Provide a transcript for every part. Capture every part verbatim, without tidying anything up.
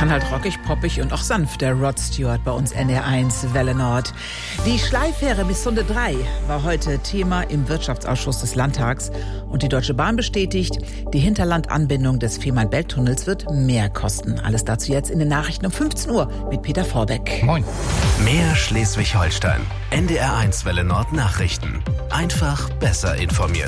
kann halt rockig, poppig und auch sanft, der Rod Stewart bei uns N D R eins Welle Nord. Die Schleifähre Missunde drei war heute Thema im Wirtschaftsausschuss des Landtags. Und die Deutsche Bahn bestätigt, die Hinterlandanbindung des Fehmarn-Belt-Tunnels wird mehr kosten. Alles dazu jetzt in den Nachrichten um fünfzehn Uhr mit Peter Vorbeck. Moin. Mehr Schleswig-Holstein. N D R eins Welle Nord Nachrichten. Einfach besser informiert.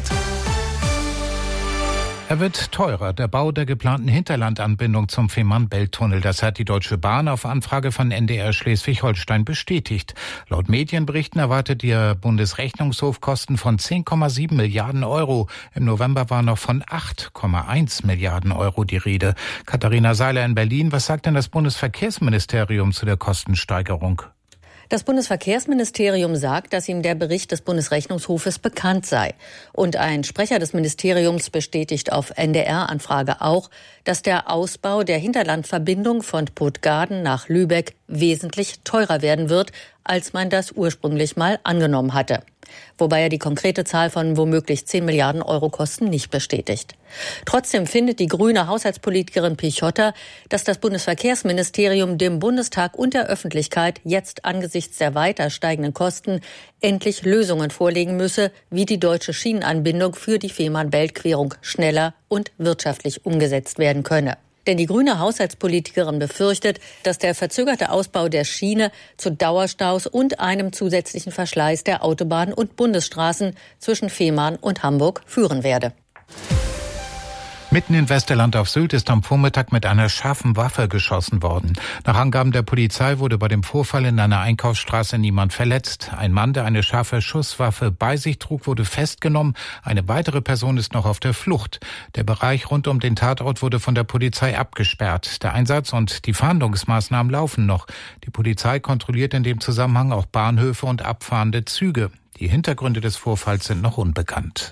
Er wird teurer, der Bau der geplanten Hinterlandanbindung zum Fehmarn-Belt-Tunnel. Das hat die Deutsche Bahn auf Anfrage von N D R Schleswig-Holstein bestätigt. Laut Medienberichten erwartet der Bundesrechnungshof Kosten von zehn Komma sieben Milliarden Euro. Im November war noch von acht Komma eins Milliarden Euro die Rede. Katharina Seiler in Berlin, was sagt denn das Bundesverkehrsministerium zu der Kostensteigerung? Das Bundesverkehrsministerium sagt, dass ihm der Bericht des Bundesrechnungshofes bekannt sei. Und ein Sprecher des Ministeriums bestätigt auf N D R-Anfrage auch, dass der Ausbau der Hinterlandverbindung von Puttgarden nach Lübeck wesentlich teurer werden wird, als man das ursprünglich mal angenommen hatte. Wobei er die konkrete Zahl von womöglich zehn Milliarden Euro Kosten nicht bestätigt. Trotzdem findet die grüne Haushaltspolitikerin Pichotta, dass das Bundesverkehrsministerium dem Bundestag und der Öffentlichkeit jetzt angesichts der weiter steigenden Kosten endlich Lösungen vorlegen müsse, wie die deutsche Schienenanbindung für die Fehmarn-Belt-Querung schneller und wirtschaftlich umgesetzt werden könne. Denn die grüne Haushaltspolitikerin befürchtet, dass der verzögerte Ausbau der Schiene zu Dauerstaus und einem zusätzlichen Verschleiß der Autobahnen und Bundesstraßen zwischen Fehmarn und Hamburg führen werde. Mitten in Westerland auf Sylt ist am Vormittag mit einer scharfen Waffe geschossen worden. Nach Angaben der Polizei wurde bei dem Vorfall in einer Einkaufsstraße niemand verletzt. Ein Mann, der eine scharfe Schusswaffe bei sich trug, wurde festgenommen. Eine weitere Person ist noch auf der Flucht. Der Bereich rund um den Tatort wurde von der Polizei abgesperrt. Der Einsatz und die Fahndungsmaßnahmen laufen noch. Die Polizei kontrolliert in dem Zusammenhang auch Bahnhöfe und abfahrende Züge. Die Hintergründe des Vorfalls sind noch unbekannt.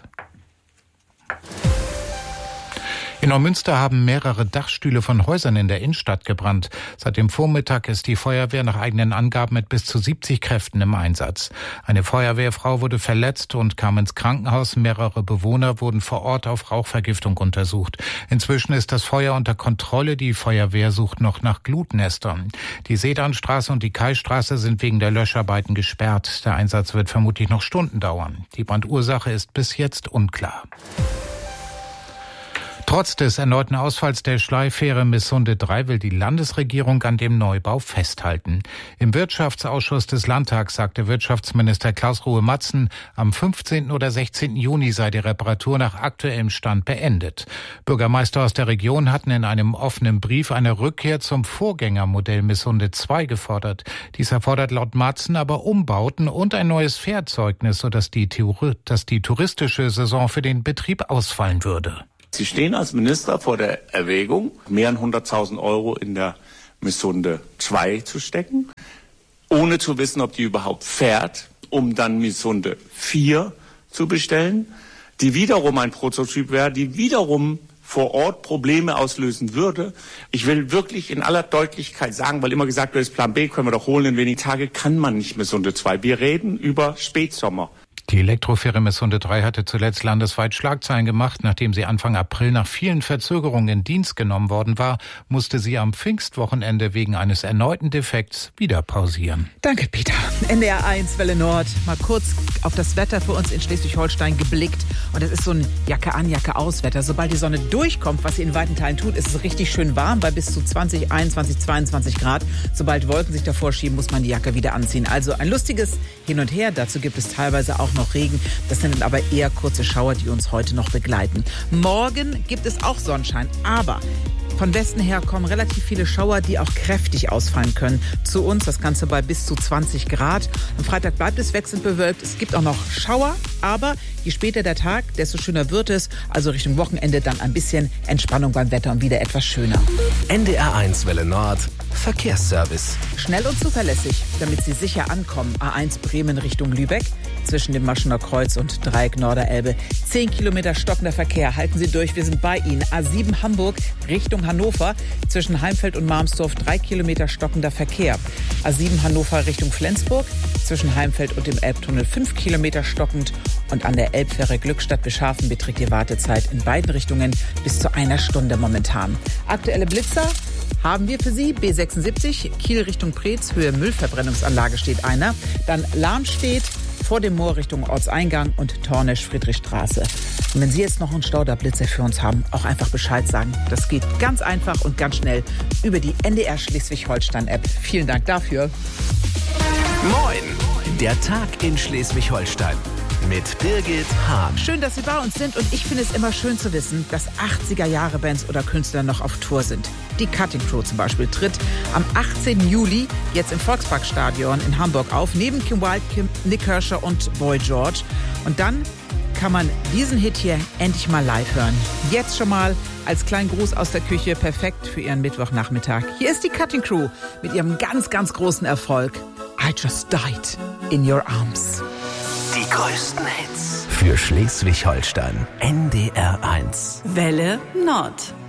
In Neumünster haben mehrere Dachstühle von Häusern in der Innenstadt gebrannt. Seit dem Vormittag ist die Feuerwehr nach eigenen Angaben mit bis zu siebzig Kräften im Einsatz. Eine Feuerwehrfrau wurde verletzt und kam ins Krankenhaus. Mehrere Bewohner wurden vor Ort auf Rauchvergiftung untersucht. Inzwischen ist das Feuer unter Kontrolle. Die Feuerwehr sucht noch nach Glutnestern. Die Sedanstraße und die Kaistraße sind wegen der Löscharbeiten gesperrt. Der Einsatz wird vermutlich noch Stunden dauern. Die Brandursache ist bis jetzt unklar. Trotz des erneuten Ausfalls der Schleifähre Missunde drei will die Landesregierung an dem Neubau festhalten. Im Wirtschaftsausschuss des Landtags sagte Wirtschaftsminister Klaus Ruhe-Matzen, am fünfzehnten oder sechzehnten Juni sei die Reparatur nach aktuellem Stand beendet. Bürgermeister aus der Region hatten in einem offenen Brief eine Rückkehr zum Vorgängermodell Missunde zwei gefordert. Dies erfordert laut Matzen aber Umbauten und ein neues Fährzeugnis, sodass die, dass die touristische Saison für den Betrieb ausfallen würde. Sie stehen als Minister vor der Erwägung, mehr als hunderttausend Euro in der Missunde zwei zu stecken, ohne zu wissen, ob die überhaupt fährt, um dann Missunde vier zu bestellen, die wiederum ein Prototyp wäre, die wiederum vor Ort Probleme auslösen würde. Ich will wirklich in aller Deutlichkeit sagen, weil immer gesagt wird, das Plan B können wir doch holen in wenigen Tagen, kann man nicht Missunde zwei. Wir reden über Spätsommer. Die Elektrofähre Missunde drei hatte zuletzt landesweit Schlagzeilen gemacht. Nachdem sie Anfang April nach vielen Verzögerungen in Dienst genommen worden war, musste sie am Pfingstwochenende wegen eines erneuten Defekts wieder pausieren. Danke, Peter. N D R eins Welle Nord. Mal kurz auf das Wetter für uns in Schleswig-Holstein geblickt. Und es ist so ein Jacke an, Jacke aus Wetter. Sobald die Sonne durchkommt, was sie in weiten Teilen tut, ist es richtig schön warm bei bis zu zwanzig, einundzwanzig, zweiundzwanzig Grad. Sobald Wolken sich davor schieben, muss man die Jacke wieder anziehen. Also ein lustiges Hin und Her. Dazu gibt es teilweise auch noch Regen. Das sind aber eher kurze Schauer, die uns heute noch begleiten. Morgen gibt es auch Sonnenschein, aber von Westen her kommen relativ viele Schauer, die auch kräftig ausfallen können. Zu uns das Ganze bei bis zu zwanzig Grad. Am Freitag bleibt es wechselnd bewölkt. Es gibt auch noch Schauer, aber je später der Tag, desto schöner wird es. Also Richtung Wochenende dann ein bisschen Entspannung beim Wetter und wieder etwas schöner. N D R eins Welle Nord Verkehrsservice. Schnell und zuverlässig, damit Sie sicher ankommen. A eins Bremen Richtung Lübeck, zwischen dem Maschener Kreuz und Dreieck Norderelbe. Zehn Kilometer stockender Verkehr. Halten Sie durch, wir sind bei Ihnen. A sieben Hamburg Richtung Hannover, zwischen Heimfeld und Marmsdorf. Drei Kilometer stockender Verkehr. A sieben Hannover Richtung Flensburg, zwischen Heimfeld und dem Elbtunnel. Fünf Kilometer stockend. Und an der Elbfähre Glückstadt-Bescharfen beträgt die Wartezeit in beiden Richtungen bis zu einer Stunde momentan. Aktuelle Blitzer haben wir für Sie B sechsundsiebzig, Kiel Richtung Preetz, Höhe Müllverbrennungsanlage steht einer. Dann Lahnstedt, vor dem Moor Richtung Ortseingang und Tornisch-Friedrichstraße. Und wenn Sie jetzt noch einen Stauderblitzer für uns haben, auch einfach Bescheid sagen. Das geht ganz einfach und ganz schnell über die N D R Schleswig-Holstein-App. Vielen Dank dafür. Moin, der Tag in Schleswig-Holstein mit Birgit Hahn. Schön, dass Sie bei uns sind und ich finde es immer schön zu wissen, dass achtziger-Jahre-Bands oder Künstler noch auf Tour sind. Die Cutting Crew zum Beispiel tritt am achtzehnten Juli jetzt im Volksparkstadion in Hamburg auf, neben Kim Wilde, Kim, Nick Kershaw und Boy George. Und dann kann man diesen Hit hier endlich mal live hören. Jetzt schon mal als kleinen Gruß aus der Küche, perfekt für Ihren Mittwochnachmittag. Hier ist die Cutting Crew mit ihrem ganz, ganz großen Erfolg. I Just Died in Your Arms. Die größten Hits für Schleswig-Holstein. N D R eins. Welle Nord.